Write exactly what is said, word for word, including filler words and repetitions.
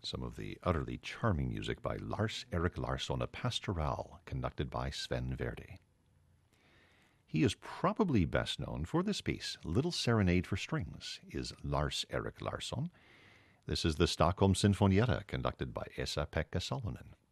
some of the utterly charming music by Lars-Erik Larsson, a Pastoral, conducted by Sven Verdi. He is probably best known for this piece, Little Serenade for Strings, is Lars-Erik Larsson. This is the Stockholm Sinfonietta, conducted by Esa-Pekka Salonen.